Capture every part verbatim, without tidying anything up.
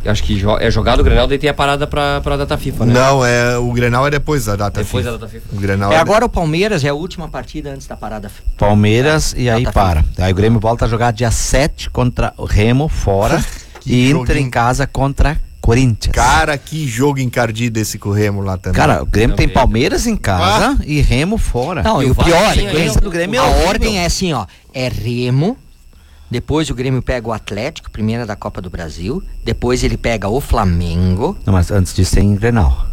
Acho que jo- é jogado o Grenal, daí tem a parada pra, pra data FIFA, né? Não, é, o Grenal é depois da data Depois FIFA. da data FIFA. O Grenal É é agora o Palmeiras, é a última partida antes da parada. F- Palmeiras e aí Data para. Aí o Grêmio volta a jogar dia sete contra o Remo fora e Inter joguinho. em casa contra Corinthians. Cara, que jogo encardido esse com o Remo lá também. Cara, o Grêmio tem Também. Palmeiras em casa e Remo fora. Não, E e o o pior, Vasco tem a aí, sequência ó, do Grêmio, a a horrível. ordem é assim, ó, é Remo, depois o Grêmio pega o Atlético, primeira da Copa do Brasil, depois ele pega o Flamengo, Não, mas antes disso tem Grenal.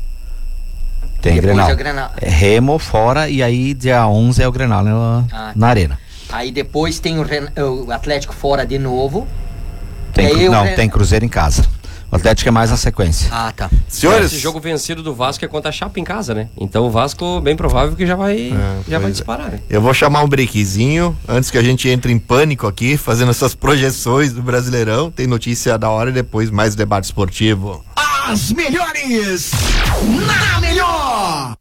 Tem depois Grenal. é o Grenal. É Remo fora e aí dia onze é o Grenal né, Ah, na arena. Aí depois tem o, Ren- o Atlético fora de novo. Tem, E aí cru- o não, Ren- tem Cruzeiro em casa. O Atlético é mais na sequência. Ah, tá. Senhores, Esse jogo vencido do Vasco é contra a Chapa em casa, né? Então o Vasco, bem provável que já vai, já vai pois é. disparar, né? eu vou chamar um breakzinho antes que a gente entre em pânico aqui, fazendo essas projeções do Brasileirão. Tem notícia da hora e depois mais debate esportivo. As melhores na melhor.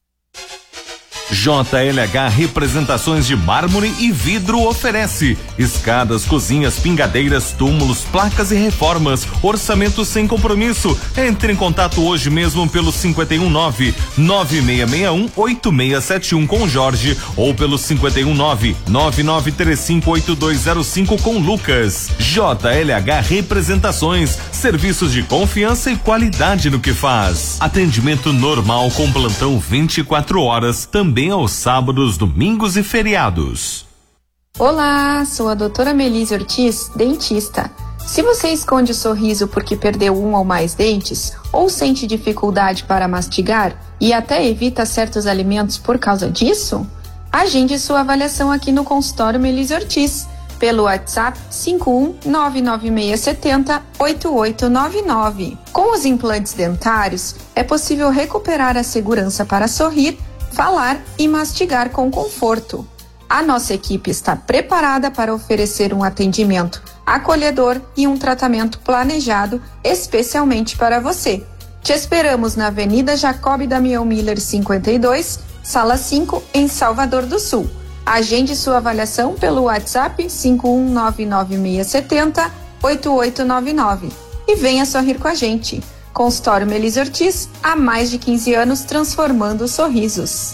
J L H Representações de Mármore e Vidro oferece escadas, cozinhas, pingadeiras, túmulos, placas e reformas. Orçamento sem compromisso. Entre em contato hoje mesmo pelo cinquenta e um nove, nove seis seis um, oito seis sete um com Jorge ou pelo cinquenta e um nove, nove nove três cinco, oito dois zero cinco com Lucas. J L H Representações, serviços de confiança e qualidade no que faz. Atendimento normal com plantão vinte e quatro horas, também aos sábados, domingos e feriados. Olá, sou a doutora Melise Ortiz, dentista. Se você esconde o sorriso porque perdeu um ou mais dentes, ou sente dificuldade para mastigar e até evita certos alimentos por causa disso, agende sua avaliação aqui no consultório Melise Ortiz, pelo WhatsApp cinco um nove nove seis sete zero, oito oito nove nove. Com os implantes dentários, é possível recuperar a segurança para sorrir, falar e mastigar com conforto. A nossa equipe está preparada para oferecer um atendimento acolhedor e um tratamento planejado especialmente para você. Te esperamos na Avenida Jacob Damião Miller cinquenta e dois, Sala cinco, em Salvador do Sul. Agende sua avaliação pelo WhatsApp cinco um nove nove seis sete zero, oito oito nove nove e venha sorrir com a gente. Consultório Melise Ortiz, há mais de quinze anos transformando sorrisos.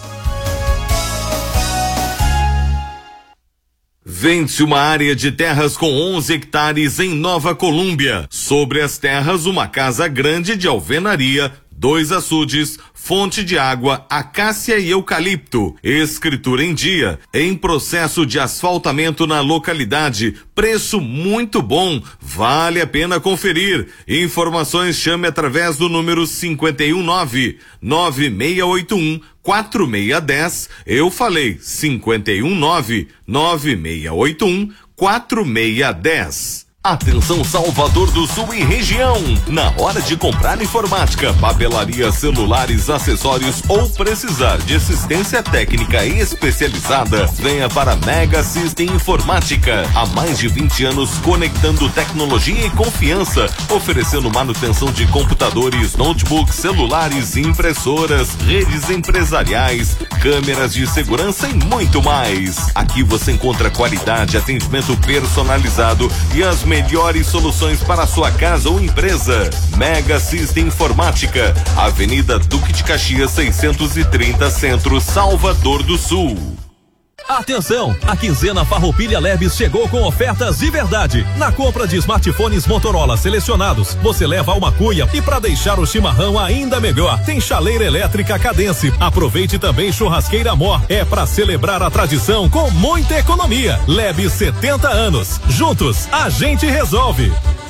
Vende-se uma área de terras com onze hectares em Nova Colômbia. Sobre as terras, uma casa grande de alvenaria, dois açudes, fonte de água, acácia e eucalipto. Escritura em dia, em processo de asfaltamento na localidade. Preço muito bom, vale a pena conferir. Informações chame através do número cinquenta e um nove, nove seis oito um, quatro seis um zero. Eu falei cinquenta e um nove, nove seis oito um, quatro seis um zero. Atenção Salvador do Sul e região, na hora de comprar informática, papelaria, celulares, acessórios ou precisar de assistência técnica especializada, venha para Mega System Informática. Há mais de vinte anos conectando tecnologia e confiança, oferecendo manutenção de computadores, notebooks, celulares, impressoras, redes empresariais, câmeras de segurança e muito mais. Aqui você encontra qualidade, atendimento personalizado e as melhores soluções para a sua casa ou empresa. Mega System Informática, Avenida Duque de Caxias seiscentos e trinta, Centro, Salvador do Sul. Atenção, a quinzena Farroupilha Lebes chegou com ofertas de verdade. Na compra de smartphones Motorola selecionados, você leva uma cuia e para deixar o chimarrão ainda melhor, tem chaleira elétrica Cadence. Aproveite também churrasqueira Mor, é para celebrar a tradição com muita economia. Lebes setenta anos, juntos a gente resolve.